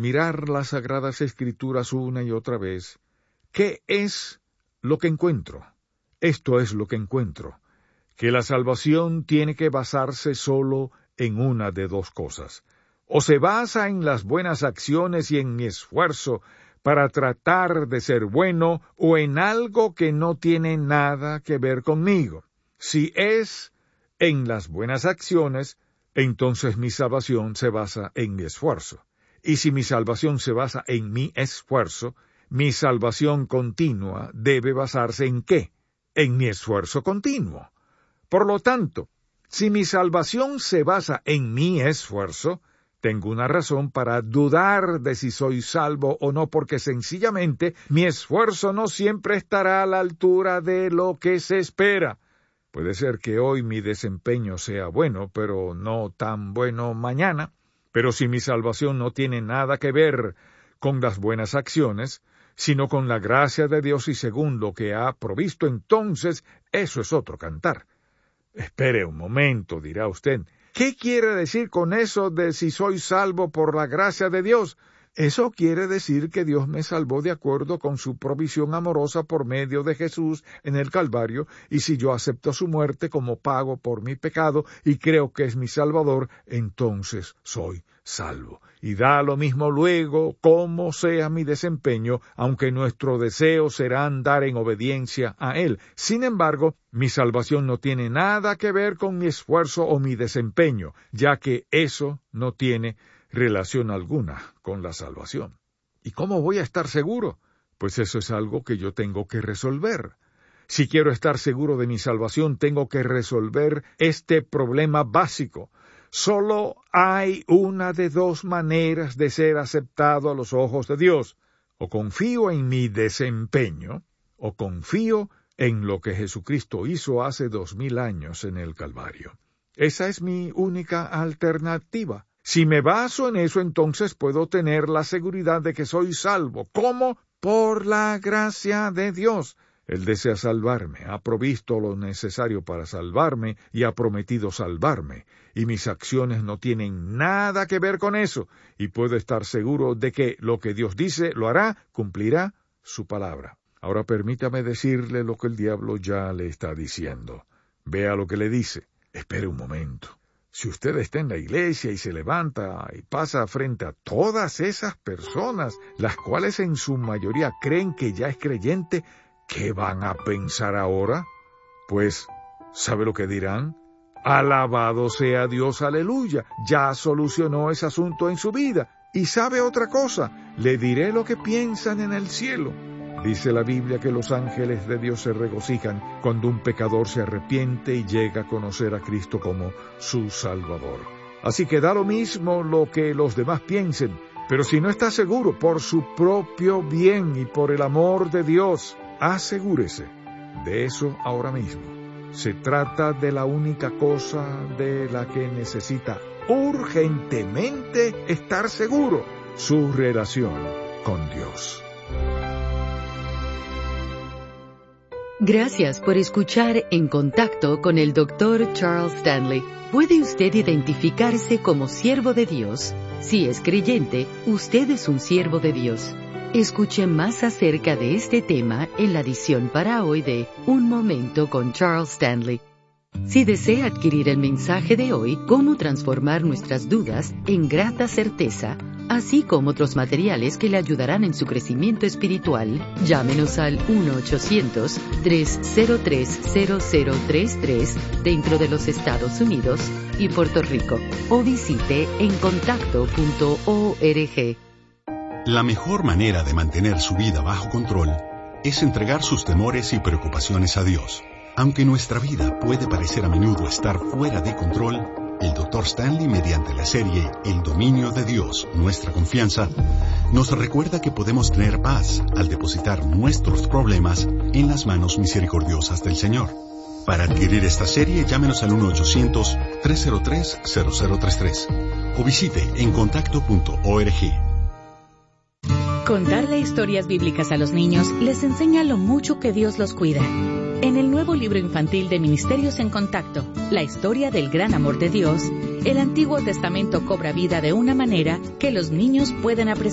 mirar las Sagradas Escrituras una y otra vez, ¿qué es lo que encuentro? Esto es lo que encuentro, que la salvación tiene que basarse solo en una de dos cosas. O se basa en las buenas acciones y en mi esfuerzo para tratar de ser bueno, o en algo que no tiene nada que ver conmigo. Si es en las buenas acciones, entonces mi salvación se basa en mi esfuerzo. Y si mi salvación se basa en mi esfuerzo, mi salvación continua debe basarse ¿en qué? En mi esfuerzo continuo. Por lo tanto, si mi salvación se basa en mi esfuerzo, tengo una razón para dudar de si soy salvo o no, porque sencillamente mi esfuerzo no siempre estará a la altura de lo que se espera. Puede ser que hoy mi desempeño sea bueno, pero no tan bueno mañana. Pero si mi salvación no tiene nada que ver con las buenas acciones, sino con la gracia de Dios y según lo que ha provisto, entonces eso es otro cantar. Espere un momento, dirá usted. ¿Qué quiere decir con eso de si soy salvo por la gracia de Dios? Eso quiere decir que Dios me salvó de acuerdo con su provisión amorosa por medio de Jesús en el Calvario, y si yo acepto su muerte como pago por mi pecado y creo que es mi Salvador, entonces soy salvo. Y da lo mismo luego cómo sea mi desempeño, aunque nuestro deseo será andar en obediencia a Él. Sin embargo, mi salvación no tiene nada que ver con mi esfuerzo o mi desempeño, ya que eso no tiene relación alguna con la salvación. ¿Y cómo voy a estar seguro? Pues eso es algo que yo tengo que resolver. Si quiero estar seguro de mi salvación, tengo que resolver este problema básico. Solo hay una de dos maneras de ser aceptado a los ojos de Dios. O confío en mi desempeño, o confío en lo que Jesucristo hizo hace 2000 años en el Calvario. Esa es mi única alternativa. Si me baso en eso, entonces puedo tener la seguridad de que soy salvo. ¿Cómo? Por la gracia de Dios. Él desea salvarme, ha provisto lo necesario para salvarme y ha prometido salvarme. Y mis acciones no tienen nada que ver con eso. Y puedo estar seguro de que lo que Dios dice lo hará, cumplirá su palabra. Ahora permítame decirle lo que el diablo ya le está diciendo. Vea lo que le dice. Espere un momento. Si usted está en la iglesia y se levanta y pasa frente a todas esas personas, las cuales en su mayoría creen que ya es creyente, ¿qué van a pensar ahora? Pues, ¿sabe lo que dirán? Alabado sea Dios, aleluya, ya solucionó ese asunto en su vida. Y sabe otra cosa, le diré lo que piensan en el cielo. Dice la Biblia que los ángeles de Dios se regocijan cuando un pecador se arrepiente y llega a conocer a Cristo como su Salvador. Así que da lo mismo lo que los demás piensen, pero si no está seguro por su propio bien y por el amor de Dios, asegúrese de eso ahora mismo. Se trata de la única cosa de la que necesita urgentemente estar seguro, su relación con Dios. Gracias por escuchar En Contacto con el Dr. Charles Stanley. ¿Puede usted identificarse como siervo de Dios? Si es creyente, usted es un siervo de Dios. Escuche más acerca de este tema en la edición para hoy de Un Momento con Charles Stanley. Si desea adquirir el mensaje de hoy, Cómo transformar nuestras dudas en grata certeza, así como otros materiales que le ayudarán en su crecimiento espiritual, llámenos al 1-800-303-0033 dentro de los Estados Unidos y Puerto Rico, o visite encontacto.org. La mejor manera de mantener su vida bajo control es entregar sus temores y preocupaciones a Dios. Aunque nuestra vida puede parecer a menudo estar fuera de control, el Dr. Stanley, mediante la serie El Dominio de Dios, Nuestra Confianza, nos recuerda que podemos tener paz al depositar nuestros problemas en las manos misericordiosas del Señor. Para adquirir esta serie, llámenos al 1-800-303-0033 o visite encontacto.org. Contarle historias bíblicas a los niños les enseña lo mucho que Dios los cuida. En el nuevo libro infantil de Ministerios en Contacto, La historia del gran amor de Dios, el Antiguo Testamento cobra vida de una manera que los niños pueden apreciar.